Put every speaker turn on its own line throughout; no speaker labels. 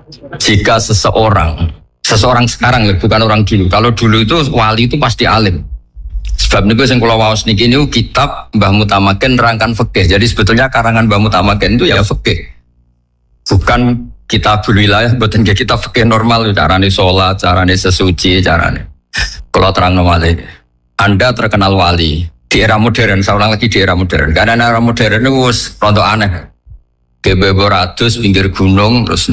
Jika seseorang sekarang bukan orang dulu. Kalau dulu itu wali itu pasti alim. Sebab niku sing kula waos niki niku kitab Mbah Mutamakin nerangkan fikih. Jadi sebetulnya karangan Mbah Mutamakin itu ya fikih. Bukan kitabul wilayah, mboten nggih kitab fikih normal, carane salat, carane sesuci, carane. Kula terangno malih. Anda terkenal wali di era modern, saya ulang lagi di era modern. Karena era modern itu rontok aneh. Gebebo ratus pinggir gunung, terus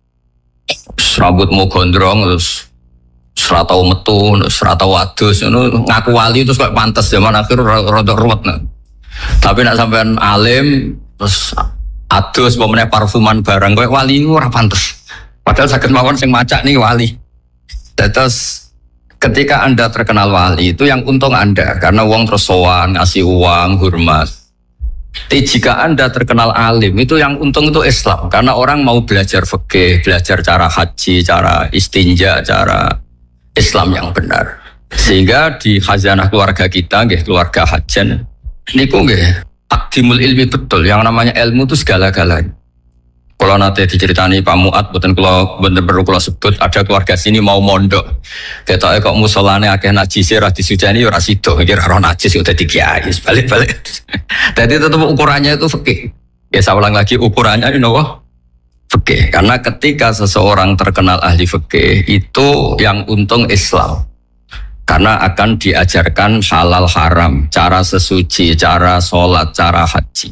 rambutmu gondrong, terus seratau metu, seratau wadus, ngaku wali terus kayak pantas zaman akhir rontok ruwet. Tapi nak sampean alim, terus adus, pemenang parfuman barang kayak wali itu ora pantas. Padahal sakit mawon sing macak nih wali. Terus ketika Anda terkenal wali itu yang untung Anda karena uang terus sowan, ngasih uang, hormat. Tapi jika Anda terkenal alim itu yang untung itu Islam karena orang mau belajar fikih, belajar cara haji, cara istinja, cara Islam yang benar. Sehingga di khazanah keluarga kita, keluarga Hajan, niku nggih takdimul ilmi betul. Yang namanya ilmu itu segala-galanya. Kalau nanti diceritani Pak Muat, bener perlu kalau sebut ada keluarga sini mau mondok. Ketoknya kok musolane akeh najis ora disujani ora sido, kira ora najis udah dikiai, balik-balik. Jadi tetap ukurannya itu fikih. Ya saya ulang lagi ukurannya ini nopo fikih. Karena ketika seseorang terkenal ahli fikih itu yang untung Islam. Karena akan diajarkan halal haram, cara sesuci, cara sholat, cara haji.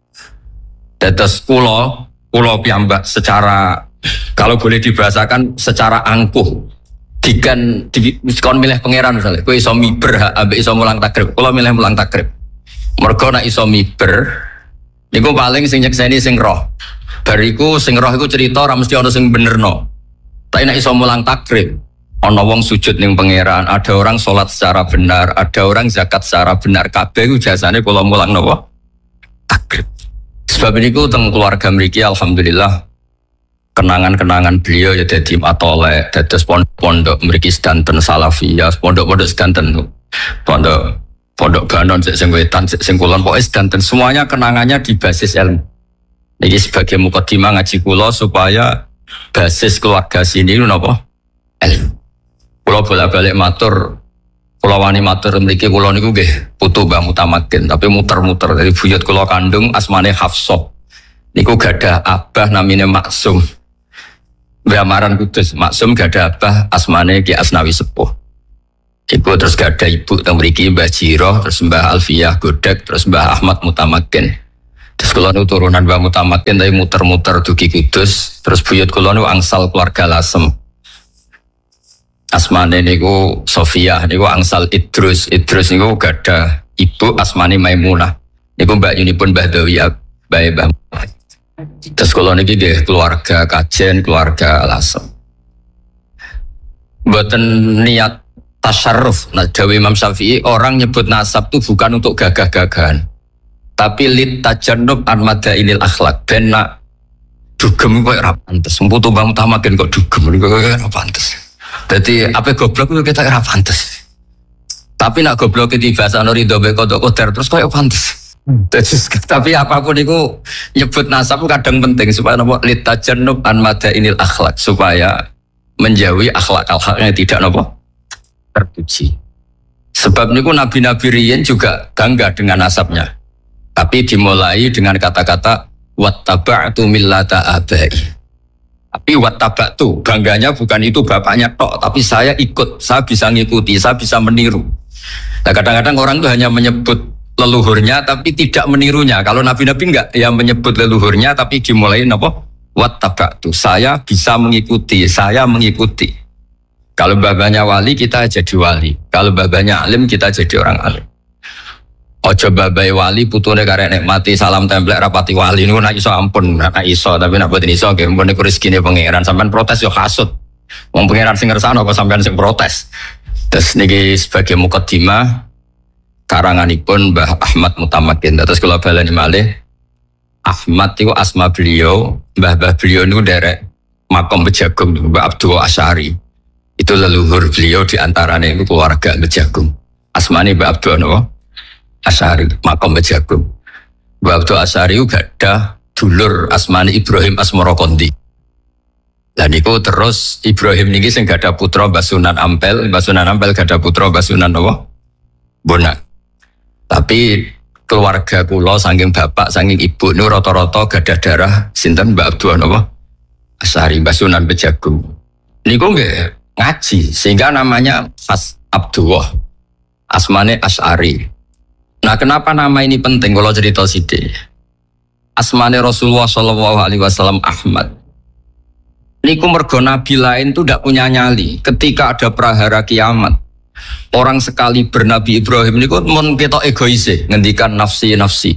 Tetes kulo piyambak secara kalau boleh dibahasakan secara angkuh dikon milih pangeran misalnya kowe iso miber ambek iso mulang takrib kula milih mulang takrib mergo nek iso miber niku paling sing nyekseni sing roh bariku sing roh iku cerita ora mesti ana sing benerno tapi nek iso mulang takrib ana wong sujud ning pangeran ada orang sholat secara benar ada orang zakat secara benar kabeh iku jasane kula mulang napa takrib. Sebab ini teng keluarga mriki alhamdulillah kenangan-kenangan beliau ya dadi matolek, dados pondok mriki sedanten salafiyah, pondok-pondok sedanten. Pondok Banon sing wetan sing kulon pokoke sedanten semuanya kenangannya di basis ilmu. Niki sebagai mukadimah ngaji kula supaya basis keluarga sini napa? Ilmu. Kula bolak-balik matur kula wani matur mriki kula niku nggih putu Mbah Mutamakin tapi muter-muter dari buyut kula kandung asmane Hafsah. Niku gadah abah namine Maksum. Mbah Maran Kudus Maksum gadah abah asmane Ki Asnawi Sepuh. Iku terus gadah ibu teng mriki Mbah Jiroh, terus Mbah Alfiyah Godek, terus Mbah Ahmad Mutamakin. Terus kula niku turunan Mbah Mutamakin tapi muter-muter dugi Kudus, terus buyut kula niku angsal keluarga Lasem. Asmane niku Sofia, niku angsal Idrus niku gada ibu asmane Maimunah. Niku mbak yunipun Mbah Dawiyah, Mbah. Terus kula niki nggih keluarga Kajen, keluarga Lasem. Mboten niat tasyarruf. Nah, dawuh Imam Syafi'i orang nyebut nasab itu bukan untuk gagah-gagahan. Tapi lit tajannub an madainil akhlak. Ben nak dugem kok ora pantes. Mputu Mbah Mutamakin kok dugem kok ora pantes. Jadi apa goblok itu kita kira pantas. Tapi nak goblok itu bahasa Ridho Bekodok Koder terus kayak pantas. Tapi apapun itu nyebut nasab kadang penting supaya nopo litajannub an madainil akhlak supaya menjauhi akhlak yang tidak nopo terpuji. Sebab niku nabi-nabi riyen juga bangga dengan nasabnya. Tapi dimulai dengan kata-kata wattaba'tu millata abai. Tapi wattaba'tu bangganya bukan itu bapaknya tok, tapi saya ikut, saya bisa ngikuti, saya bisa meniru. Nah kadang-kadang orang itu hanya menyebut leluhurnya tapi tidak menirunya. Kalau nabi-nabi enggak, ya menyebut leluhurnya tapi dimulai apa? Wattaba'tu, saya bisa mengikuti, saya mengikuti. Kalau babanya wali kita jadi wali, kalau babanya alim kita jadi orang alim. Ojo babai wali putune karek nikmati salam templek rapati wali niku nak iso ampun nak iso tapi nak boten iso nggih mun niku rezekine pangeran sampean protes yo hasud. Wong pangeran sing ngersano kok sampean sing protes. Terus niki sebagai mukadimah karanganipun Mbah Ahmad Mutamakin. Terus kula baleni malih Ahmad itu asma beliau, mbah-mbah beliau niku derek makom Bejagung Mbah Abdul Asy'ari. Itu leluhur beliau di antaranya itu keluarga Bejagung. Asmane Mbah Abdul Asy'ari, makom Bejagung. Mbah Abdul Asy'ari gak ada dulur asmane Ibrahim Asmara Kondi. Lah niku terus Ibrahim niki sing gadah putra Mbah Sunan Ampel gadah putra Mbah Sunan apa? Bonak. Tapi keluarga kula saking bapak saking ibu niku rata-rata gadah darah sinten Mbah Abdul napa? Asy'ari Mbah Sunan Bejagung. Niku nggih ngaji sehingga namanya As Abdullah. Asmane Asy'ari. Nah, kenapa nama ini penting kalau cerita sithik? Asmane Rasulullah sallallahu alaihi wasallam Ahmad. Niku mergo nabi lain tuh tidak punya nyali. Ketika ada prahara kiamat, orang sekali bernabi Ibrahim niku mun ketok egois ngendikan nafsi.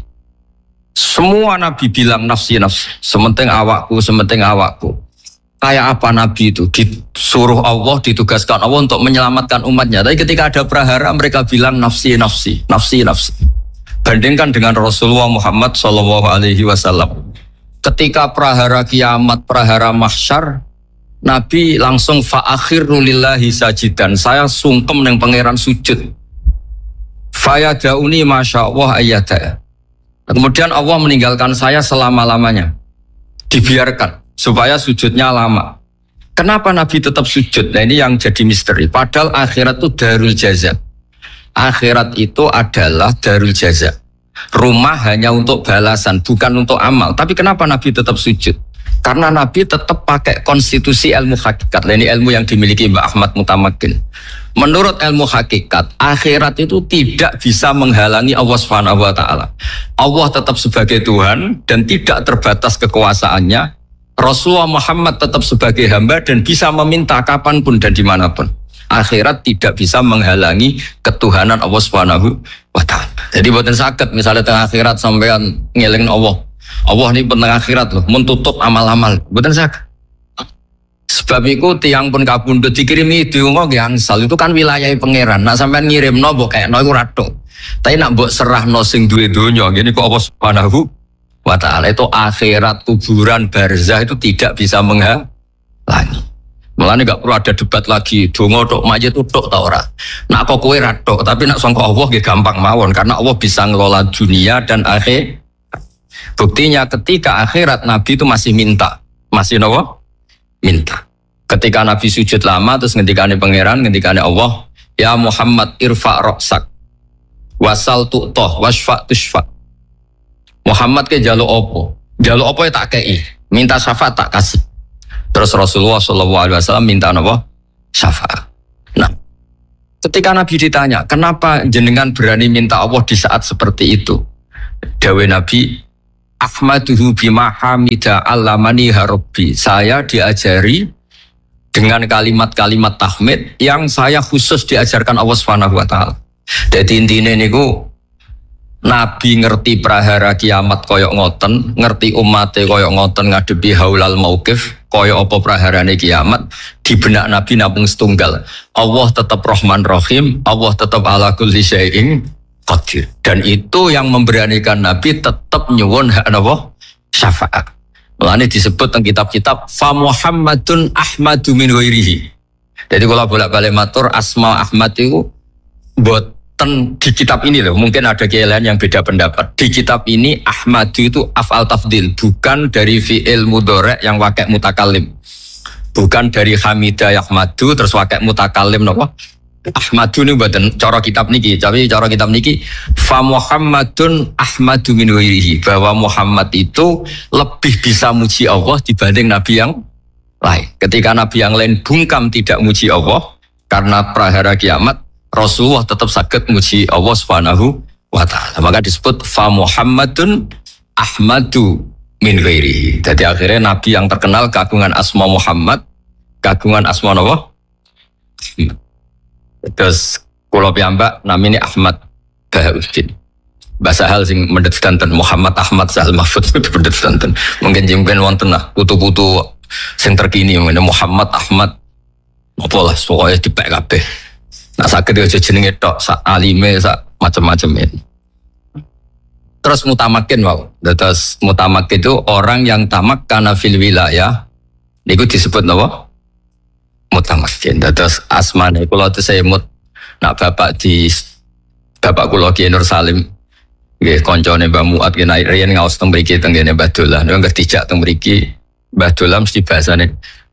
Semua nabi bilang nafsi. Sementing awakku. Kayak apa nabi itu? Disuruh Allah, ditugaskan Allah untuk menyelamatkan umatnya. Tapi ketika ada prahara mereka bilang nafsi. Bandingkan dengan Rasulullah Muhammad sallallahu alaihi wasallam. Ketika prahara kiamat, prahara mahsyar, Nabi langsung fa'akhiru lillahi sajidan. Saya sungkem neng pangeran sujud. Fayadauni masya Allah ayyada. Kemudian Allah meninggalkan saya selama-lamanya. Dibiarkan supaya sujudnya lama. Kenapa Nabi tetap sujud? Nah ini yang jadi misteri. Padahal akhirat itu darul jaza. Akhirat itu adalah darul jaza. Rumah hanya untuk balasan, bukan untuk amal. Tapi kenapa Nabi tetap sujud? Karena Nabi tetap pakai konstitusi ilmu hakikat. Ini ilmu yang dimiliki Mbak Ahmad Mutamakin. Menurut ilmu hakikat, akhirat itu tidak bisa menghalangi Allah Subhanahu wa taala. Allah tetap sebagai Tuhan dan tidak terbatas kekuasaannya. Rasulullah Muhammad tetap sebagai hamba dan bisa meminta kapanpun dan dimanapun. Akhirat tidak bisa menghalangi ketuhanan Allah Subhanahu wa taala. Jadi boten saged misalnya tengah akhirat sampean ngelingin Allah. Allah ini penting akhirat loh, mentutup amal-amal. Boten saged. Sebab itu tiang pun kabundut dikirimi diungo nggih angsal itu kan wilayah pangeran. Nak sampean ngirimno mbok kayakno iku ratok. Tapi nak mbok serahno sing duwe donya ngene kok Allah Subhanahu wa taala itu akhirat kuburan barzah itu tidak bisa menghalangi. Mulane gak perlu ada debat lagi, donga tok mayit tok ta ora. Nak kok kowe ra tok, tapi nak sangka Allah nggih gampang mawon karena Allah bisa ngelola dunia dan akhir. Buktinya ketika akhirat Nabi itu masih minta. Masih napa? Minta. Ketika Nabi sujud lama terus ngendikane pangeran, ngendikane Allah, ya Muhammad irfa ra'sak. Wasal tu'tah wasfa tushfa. Muhammad ke jaluk opo? Jaluk opo ya tak kei. Minta syafaat tak kasih. Terus Rasulullah SAW minta apa? Syafaat. Nah, ketika Nabi ditanya, kenapa jenengan berani minta Allah di saat seperti itu? Dawe Nabi, Ahmaduhu bima hamida allamani harabbi. Saya diajari dengan kalimat-kalimat tahmid yang saya khusus diajarkan Allah Subhanahu wa taala. Jadi intinya niku Nabi ngerti prahara kiamat koyok ngoten, ngerti umatnya koyok ngoten ngadepi haulal mauqif, koyok apa praharane kiamat, di benak Nabi namung setunggal. Allah tetap Rahman Rahim, Allah tetap ala kulli syai'in qadir. Dan itu yang memberanikan Nabi tetap nyuwun hak napa? Syafaat. Mulane disebut teng kitab-kitab fa Muhammadun Ahmadu min ghairihi. Jadi kalau bolak-balik matur asma Ahmad itu buat di kitab ini loh, mungkin ada kiailan yang beda pendapat. Di kitab ini Ahmadu itu af'al tafdil, bukan dari fi'il mudhari' yang wakai mutakalim, bukan dari hamidah yahmadu terus wakai mutakalim napa? Ahmadu ini buatan cara kitab niki, tapi cara kitab niki fa Muhammadun Ahmadu min ghairihi, bahwa Muhammad itu lebih bisa muji Allah dibanding nabi yang lain. Ketika nabi yang lain bungkam tidak muji Allah karena prahara kiamat, Rasulullah tetap sakit muji Allah Subhanahu wa taala. Maka disebut fa Muhammadun Ahmadu min ghairihi. Jadi akhirnya nabi yang terkenal kagungan asma Muhammad, kagungan asma apa? Terus kula piyambak namine Ahmad Bahauddin. Bahasa hal sing mendet danten Muhammad Ahmad Sahal Mahfud mendet danten. Mungkin jengben wonten lah putu-putu sing terkini Muhammad Ahmad apa lah pokoknya dipek kabeh. Nah sakit aja jenenge tok, sak alime, sak macam-macam ini. Terus mutamakin wow. Terus mutamakin itu orang yang tamak karena fil wilayah. Niku disebut apa? Mutamakin. Terus asmane kula teh saya mut. Nak bapak kula Ki Nur Salim. Nggih kancane Mbah Muat ki naik riyen ngaos teng mriki teng ngene Mbah Dolah. Nek dijak teng mriki Mbah Dolah mesti bahasane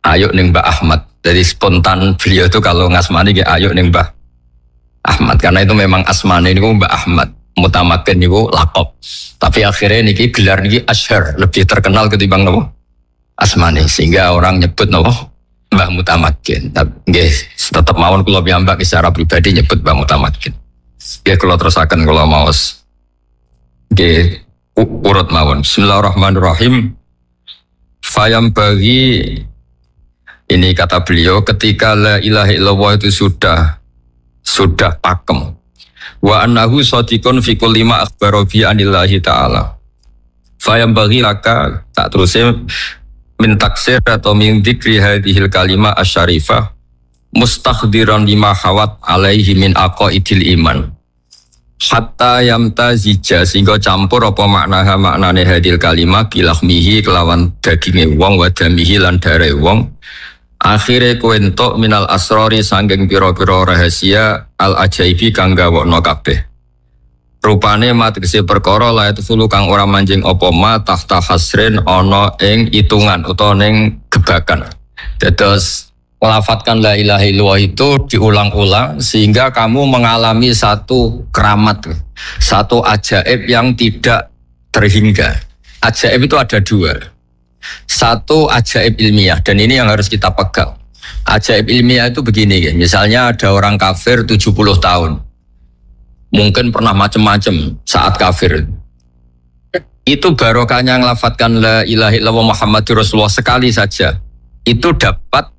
ayo ning Mbah Ahmad. Jadi spontan beliau itu kalau ngasmani ge ayo ning Mbah Ahmad, karena itu memang asmane niku Mbah Ahmad. Mutamakin niku lakop. Tapi akhirnya niki gelar niki asyhar, lebih terkenal ketimbang nopo asmane, sehingga orang nyebut nopo Mbah Mutamakin. Tapi nggih tetap mawon kula piyambak secara pribadi nyebut Mbah Mutamakin. Nggih kula terusaken kula maos. Nggih urut mawon. Bismillahirrahmanirrahim. Fayam bagi, ini kata beliau, ketika la ilaha illallah itu sudah pakem. Wa annahu shadiqun fi kulli ma akhbara bi anillahi ta'ala. Fayam bagi laka, tak terusnya min taksir atau min dzikri hadhil kalimah asyarifah mustakhdiran lima hawat alaihi min aqaidil iman. Hatta yamtazija, sehingga campur apa maknane hadil kalimah bilahmihi kelawan daginge wong wa damihi lan dare wong. Akhire kowe entuk minal asrori sanggeng pira-pira rahasia al ajaibi kang gawokno kabeh. Rupane matrisi perkara la itu kang ora manjing apa ma tahta hasrin ana ing itungan utawa ning gebakan. Dados melafatkan la ilaha illallah itu diulang-ulang sehingga kamu mengalami satu keramat, satu ajaib yang tidak terhingga. Ajaib itu ada dua. Satu ajaib ilmiah, dan ini yang harus kita pegang. Ajaib ilmiah itu begini, misalnya ada orang kafir 70 tahun. Mungkin pernah macam-macam saat kafir. Itu barokahnya melafatkan la ilaha illallah Muhammadur Rasulullah sekali saja. Itu dapat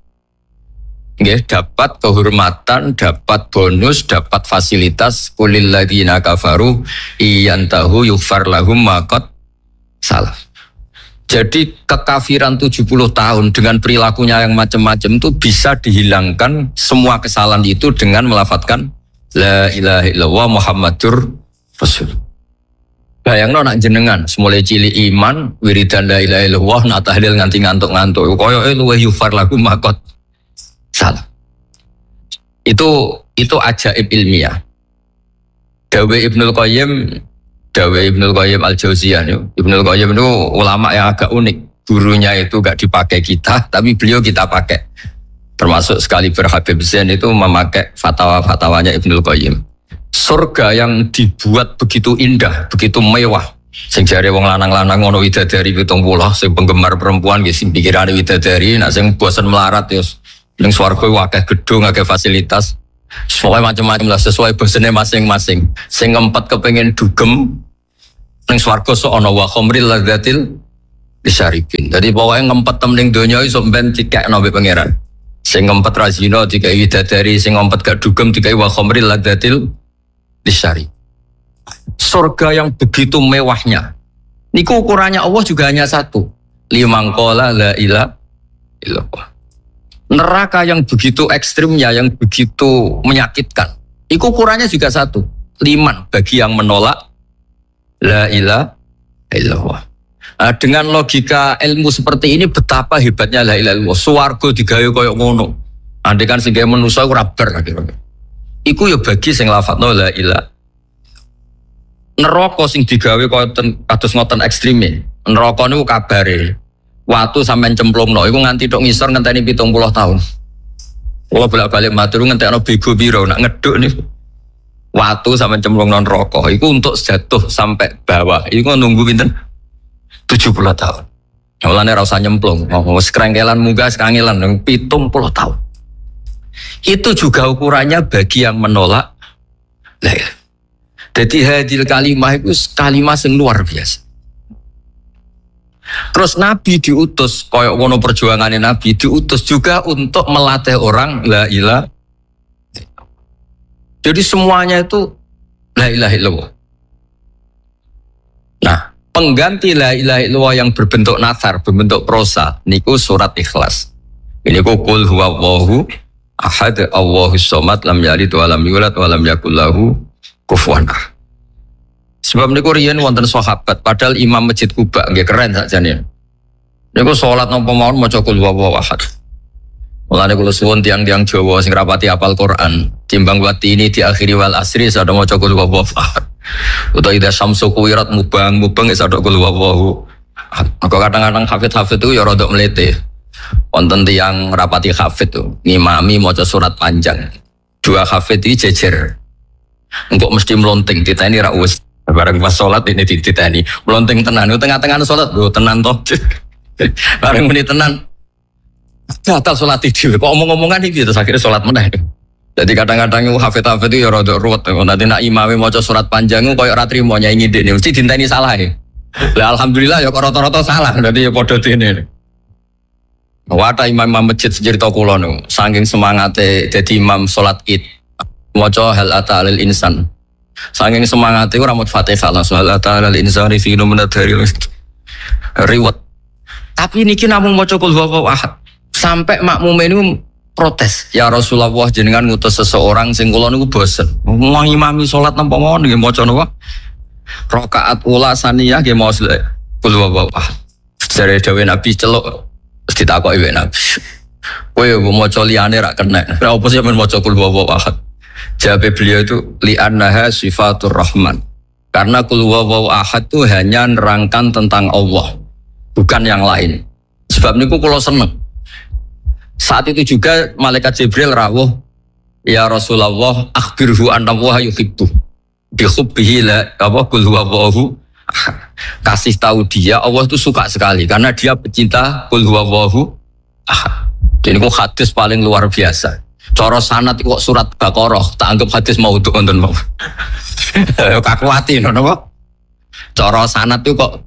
kehormatan, dapat bonus, dapat fasilitas. Qulil ladzina kafaru iyantahu yughfar lahum ma qad salaf. Jadi kekafiran 70 tahun dengan perilakunya yang macam-macam itu bisa dihilangkan semua kesalahan itu dengan melafatkan la ilaha illallah Muhammadur Rasul. Bayangno nak jenengan semulai cilik iman wiridan la ilaha illallah nak tahlil nganti ngantuk-ngantuk koyoke luwih yughfar lahum ma qad salah. Itu ajaib ilmiah. Dawe Ibnul Qayyim Al-Jauziyah. Ibnul Qayyim itu ulama yang agak unik. Gurunya itu gak dipakai kita, tapi beliau kita pakai. Termasuk sekali Habib Zain itu memakai fatwa-fatwanya Ibnul Qayyim. Surga yang dibuat begitu indah, begitu mewah. Sing jare wong lanang-lanang ngono widadari 70, sing penggemar perempuan nggih sing pikirane widadari, nek sing bosen melarat ya ning swarga akeh gedung, akeh fasilitas. Soalnya macam-macam lah sesuai bosennya masing-masing. Sing ngempet kepengen dugem ning swarga sok ana wa khamril ladzatil disyaribin. Jadi pokoknya ngempet ning donya iso ben dikekno mbek pangeran. Sing ngempet razina dikai widadari, sing ngempet gak dugem dikai wa khamril ladzatil disyarib. Surga yang begitu mewahnya. Niku ukurannya Allah juga hanya satu. Liman qala la ilaha illallah. Neraka yang begitu ekstrimnya, yang begitu menyakitkan, itu ukurannya juga satu. Liman, bagi yang menolak la ilaha illallah. Nah, dengan logika ilmu seperti ini, betapa hebatnya la ilaha illallah. Swarga digawe koyo ngono. Andai kan sing gawe manusa ora bar kira-kira. Iku ya bagi sing lafadzno la ilaha. Neraka sing digawe koyo kados ngoten ekstreme. Neraka niku kabare watu sampean cemplungno iku nganti tok ngisor ngenteni 70 tahun. Kula bolak-balik matur ngentekno bego piro nak ngeduk niku. Watu sampean cemplungno neraka iku untuk jatuh sampai bawah. Iku nunggu pinten? 70 tahun. Mulane ora usah nyemplung. Wis krengkelan munggah kangelan 70 tahun. Itu juga ukurannya bagi yang menolak la ilaha. Jadi hadil kalimah itu kalimah yang luar biasa. Terus Nabi diutus, koyok wono perjuangannya Nabi diutus juga untuk melatih orang la ilaha. Jadi semuanya itu la ilaha illallah. Nah, pengganti la ilaha illallah yang berbentuk nathar, berbentuk prosa, niku surat Ikhlas. Ini ku qul huwallahu ahad Allahus somad lam yalid wa lam yulad wa lam yakul lahu kufuwan ahad. Sebab niku riyen wonten sahabat padahal imam Masjid Kuba nggih keren sakjane. Niku salat napa mawon maca qul huwallahu ahad. Mulane kula suwun tiang-tiang Jawa sing rapati hafal Quran, timbang wati ini diakhiri wal asri sada maca qul huwallahu ahad. Utawa idza syamsu kuwirat mubang sada qul huwallahu ahad. Maka kadang-kadang hafid-hafid itu ya rada mlete. Wonten tiyang rapati hafid tuh, ngimami maca surat panjang. Dua hafid iki jejer. Engkok mesti melonting diteni ra wis. Bareng pas salat ini diteni. Melonting tenan, tengah-tengah salat lho tenan toh. Bareng muni tenan. Batal salat iki. Kok omong-omongan iki terus akhirnya salat meneh. Jadi kadang-kadang hafid-hafid itu ya rada ruwet. Nanti nak imame maca surat panjang koyo ora trimo nyanyi ndekne mesti dinteni salah. Lah alhamdulillah ya kok rata-rata salah. Dadi ya padha dene. Wata imam masjid sejerita kula niku saking semangate dadi imam salat Id maca hal ata lil insan saking semangate ora maca Fatihah langsung hal ata lil insani fi numunadari riwet tapi niki namung maca qul huwallahu ahad sampai makmume niku protes ya Rasulullah jenengan ngutus seseorang sing kula niku bosen mau imami salat napa mawon nggih maca napa rakaat ula saniyah nggih maca qul huwallahu ahad jare dawuh Nabi celuk terus ditakoki wae Nabi. Kowe yo maca liyane ra kena. Ora opo sih men maca qul huwallahu ahad. Jawab beliau itu li'annaha sifatur rahman. Karena qul huwallahu ahad itu hanya nerangkan tentang Allah, bukan yang lain. Sebab niku kula seneng. Saat itu juga malaikat Jibril rawuh, ya Rasulullah akhbirhu anna wa yuhibbu. Bi hubbihi la qul huwallahu kasih tahu dia Allah itu suka sekali karena dia pecinta qul huwallahu ahad. Jadi kok hadis paling luar biasa. Cara sanad kok surat Baqarah tak anggap hadis maudhu wonten mau. Kakuati napa? Cara sanad itu kok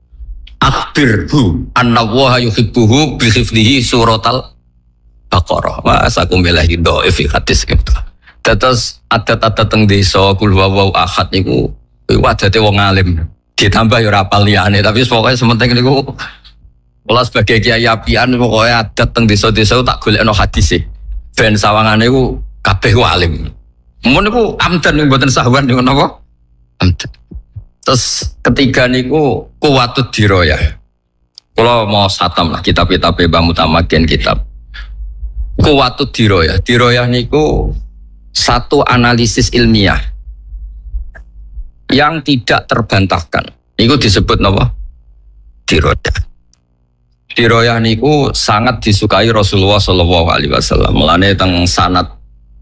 akhbirhu anna wa yuhibbuhu bi hifdhihi suratal Baqarah. Masa aku melahi dhaif hadis gitu. Terus adat-adat teng desa qul huwallahu ahad niku adate wong alim. Ditambah ya rapal liyane tapi pokoknya sementing niku kula sebagai kiai apian pokoknya adat teng desa-desa tak golekno hadis e ben sawangane iku kabeh ku alim mun niku amdan mboten sahwan niku napa amdan terus ketiga niku kuwatut dirayah kula mau satam lah kitab-kitab Mbah Mutamakin kitab kuwatut dirayah niku satu analisis ilmiah yang tidak terbantahkan. Itu disebut apa? Dirayah. Dirayah niku sangat disukai Rasulullah sallallahu alaihi wasallam. Mulane teng sanad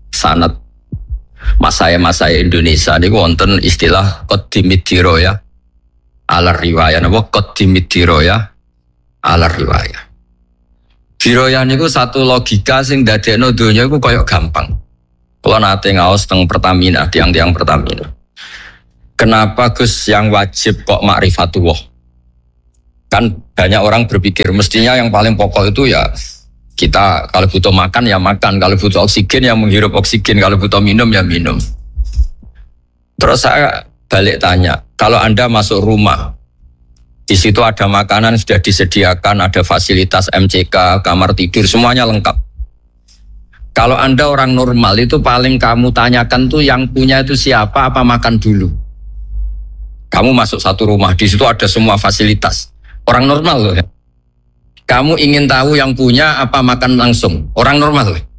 masaya Indonesia niku wonten istilah qaddimid dirayah ala riwayah. Napa qaddimid dirayah ala riwayah. Dirayah niku satu logika sing dadekno donya iku koyo gampang. Kula nate ngaos teng Pertamina, tiang-tiang Pertamina. Kenapa Gus yang wajib kok ma'rifatullah? Kan banyak orang berpikir mestinya yang paling pokok itu ya kita kalau butuh makan ya makan, kalau butuh oksigen ya menghirup oksigen, kalau butuh minum ya minum. Terus saya balik tanya, kalau Anda masuk rumah, di situ ada makanan sudah disediakan, ada fasilitas MCK, kamar tidur, semuanya lengkap. Kalau Anda orang normal itu paling kamu tanyakan tuh yang punya itu siapa, apa makan dulu. Kamu masuk satu rumah, di situ ada semua fasilitas. Orang normal loh ya. Kamu ingin tahu yang punya apa makan langsung. Orang normal loh.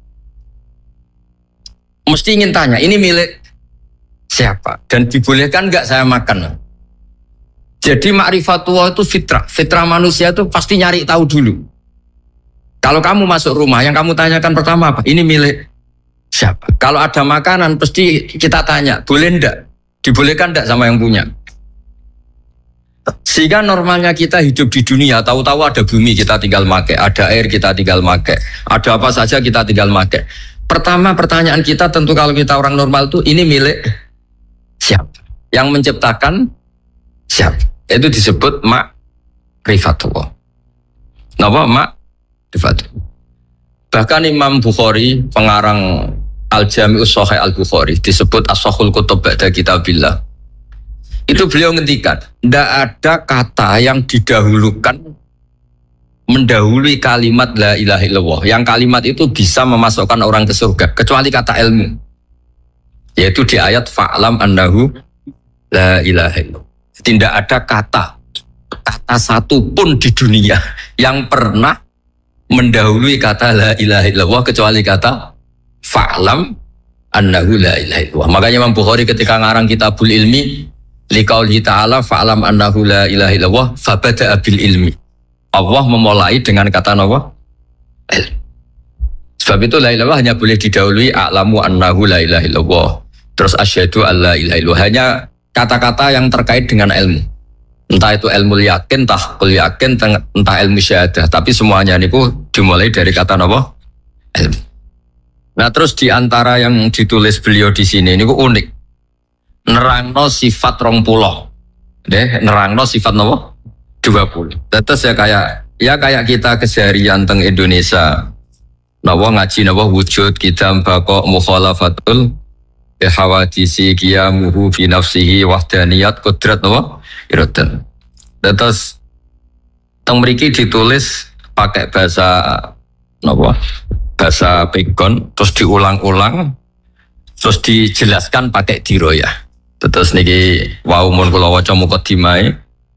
Mesti ingin tanya, ini milik siapa? Dan dibolehkan nggak saya makan? Jadi ma'rifatullah itu fitrah. Fitrah manusia itu pasti nyari tahu dulu. Kalau kamu masuk rumah, yang kamu tanyakan pertama apa? Ini milik siapa? Kalau ada makanan, pasti kita tanya, boleh enggak? Dibolehkan enggak sama yang punya? Sehingga normalnya kita hidup di dunia, tahu-tahu ada bumi kita tinggal make, ada air kita tinggal make, ada apa saja kita tinggal make. Pertama pertanyaan kita tentu kalau kita orang normal itu, ini milik siapa? Yang menciptakan siapa? Itu disebut ma'rifatullah. Napa ma'rifatullah? Bahkan Imam Bukhari, pengarang Al-Jami'us Shahih Al-Bukhari, disebut As-Shahul Kutub Ba'da Kitabillah. Itu beliau ngendikan, tidak ada kata yang didahulukan mendahului kalimat la ilaha illallah. Yang kalimat itu bisa memasukkan orang ke surga, kecuali kata ilmu. Yaitu di ayat fa'lam annahu la ilaha illallah. Tidak ada kata satu pun di dunia yang pernah mendahului kata la ilaha illallah kecuali kata fa'lam annahu la ilaha illallah. Makanya Imam Bukhari ketika ngarang Kitabul Ilmi liqaulihi ta'ala fa'lam annahu la ilaha illallah fabada'a bil ilmi. Allah memulai dengan kata apa? ilmu. Sebab itu la ilaha hanya boleh didahului a'lamu annahu la ilaha illallah. Terus asyhadu alla ilaha illallah. Hanya kata-kata yang terkait dengan ilmu. Entah itu ilmu yakin, entah kul yakin, entah ilmu syahadah. Tapi semuanya niku dimulai dari kata apa? Ilmu. Nah terus di antara yang ditulis beliau di sini niku unik. Nerangno sifat 20. Nerangno sifat apa? 20. Terus ya kayak kita keseharian teng Indonesia. Nawa ngaji nawa wujud kita bako mukhalafatul hawadisi qiyamuhu fi nafsihi wahdaniyat qudrat nawa iradan. Terus teng mriki ditulis pakai bahasa nawa bahasa pegon terus diulang-ulang terus dijelaskan pakai diroyah. Terus niki wau mun kula waca mukadimah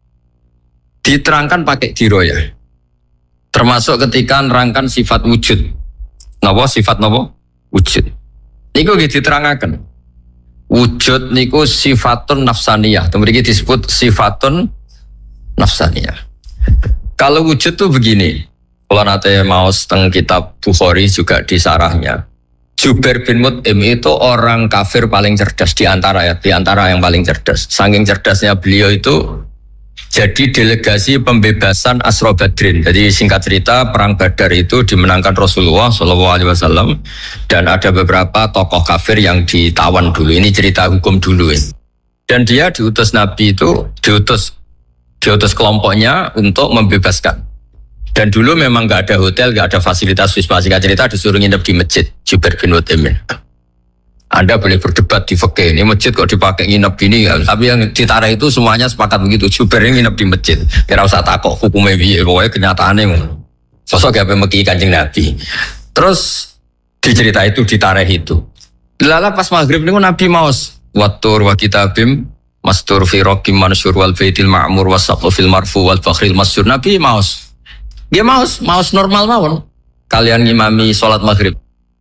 diterangkan pakai diroyah. Termasuk ketika nerangkan sifat wujud. Napa sifat napa? Wujud. Niku nggih diterangaken. Wujud niku sifatun nafsaniyah. Mriki disebut sifatun nafsaniyah. Kalau wujud tuh begini. Kalau nate maos teng kitab Bukhari juga di sarahnya. Jubair bin Mut'im itu orang kafir paling cerdas di antara yang paling cerdas. Saking cerdasnya beliau itu jadi delegasi pembebasan Asra Badrin. Jadi singkat cerita perang Badar itu dimenangkan Rasulullah SAW dan ada beberapa tokoh kafir yang ditawan dulu. Ini cerita hukum dulu. Dan dia diutus Nabi itu diutus kelompoknya untuk membebaskan. Dan dulu memang nggak ada hotel, nggak ada fasilitas wisma. Singkat cerita disuruh nginep di masjid Jubair bin Mut'im. Anda boleh berdebat di fikih, ini masjid kok dipakai nginep gini ya. Tapi yang ditarah itu semuanya sepakat begitu. Jubair nginep di masjid. Kira usah takok hukumnya piye, pokoknya kenyataannya ngono. Sosok gawe meki Kanjeng Nabi. Terus dicerita itu ditarah itu. Lala pas maghrib niku Nabi maos watur wa kitabim mastur fi raqim mansur wal baitil ma'mur wasaqu fil marfu wal fakhril masyhur. Nabi maos. Dia maos normal mawon. Kalian ngimami salat maghrib.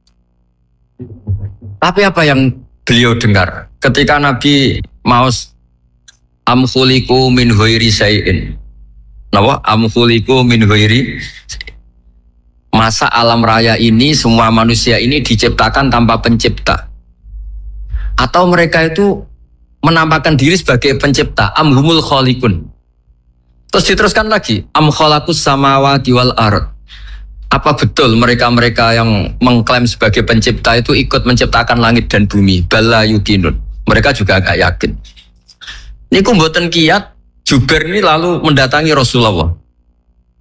Tapi apa yang beliau dengar ketika Nabi maos amkhuliku min ghairi syai'in. Napa? Amkhuliku min ghairi. Masa alam raya ini semua manusia ini diciptakan tanpa pencipta. Atau mereka itu menampakkan diri sebagai pencipta, amhumul khaliqun. Terus diteruskan lagi, am khalaqus samawati wal ard. Apa betul mereka-mereka yang mengklaim sebagai pencipta itu ikut menciptakan langit dan bumi? Bala yukinun. Mereka juga agak yakin. Niku mboten kiyat, Jubair ini lalu mendatangi Rasulullah.